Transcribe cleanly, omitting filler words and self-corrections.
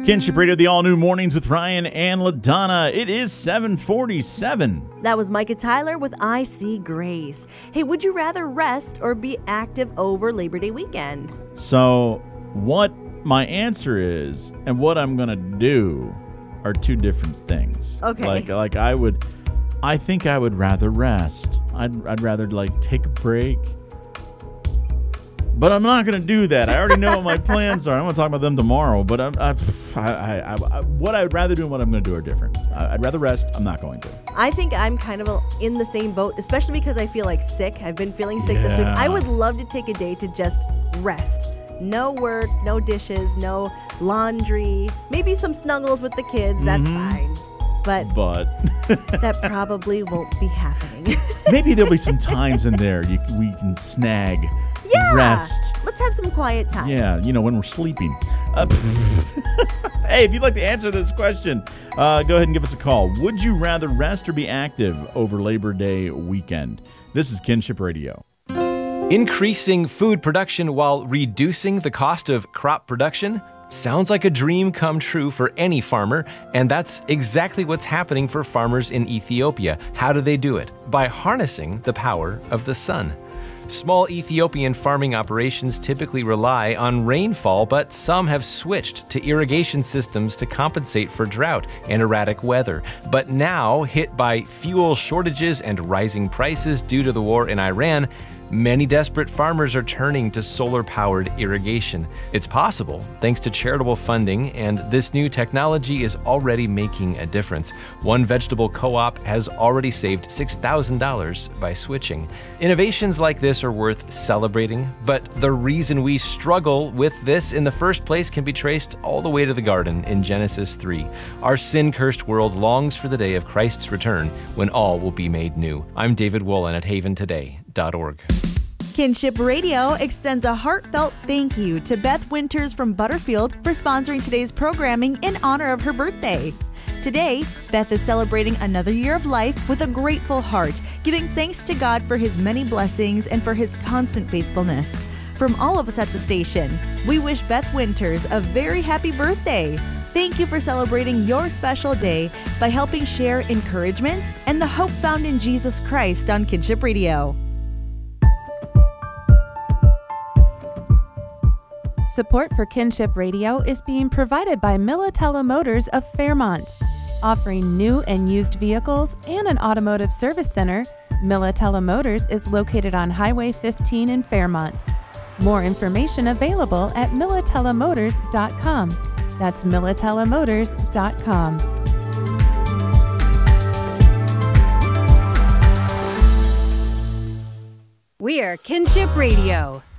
Kinship Radio, the all-new Mornings with Ryan and LaDonna. It is 7:47. That was Micah Tyler with I See Grace. Hey, would you rather rest or be active over Labor Day weekend? So, what my answer is and what I'm going to do are two different things. Okay. I think I would rather rest. I'd rather, take a break. But I'm not going to do that. I already know what my plans are. I'm going to talk about them tomorrow. But what I would rather do and what I'm going to do are different. I'd rather rest. I'm not going to. I think I'm kind of in the same boat, especially because I feel sick. I've been feeling sick this week. I would love to take a day to just rest. No work, no dishes, no laundry. Maybe some snuggles with the kids. That's fine. But that probably won't be happening. Maybe there'll be some times in there we can snag. Rest. Let's have some quiet time. Yeah, when we're sleeping. Hey, if you'd like to answer this question, go ahead and give us a call. Would you rather rest or be active over Labor Day weekend? This is Kinship Radio. Increasing food production while reducing the cost of crop production sounds like a dream come true for any farmer, and that's exactly what's happening for farmers in Ethiopia. How do they do it? By harnessing the power of the sun. Small Ethiopian farming operations typically rely on rainfall, but some have switched to irrigation systems to compensate for drought and erratic weather. But now, hit by fuel shortages and rising prices due to the war in Iran, many desperate farmers are turning to solar-powered irrigation. It's possible thanks to charitable funding, and this new technology is already making a difference. One vegetable co-op has already saved $6,000 by switching. Innovations like this are worth celebrating, but the reason we struggle with this in the first place can be traced all the way to the garden in Genesis 3. Our sin-cursed world longs for the day of Christ's return when all will be made new. I'm David Woolen at haventoday.org. Kinship Radio extends a heartfelt thank you to Beth Winters from Butterfield for sponsoring today's programming in honor of her birthday. Today, Beth is celebrating another year of life with a grateful heart, giving thanks to God for His many blessings and for His constant faithfulness. From all of us at the station, we wish Beth Winters a very happy birthday. Thank you for celebrating your special day by helping share encouragement and the hope found in Jesus Christ on Kinship Radio. Support for Kinship Radio is being provided by Militella Motors of Fairmont. Offering new and used vehicles and an automotive service center, Militella Motors is located on Highway 15 in Fairmont. More information available at militellamotors.com. That's militellamotors.com. We are Kinship Radio.